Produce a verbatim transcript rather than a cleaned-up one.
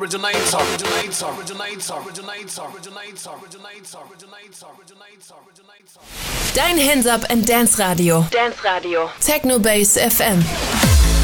Originator, originator, originator, originator, originator, originator, originator, originator, originator. Dein Hands Up and Dance Radio. Dance Radio. Techno Base F M.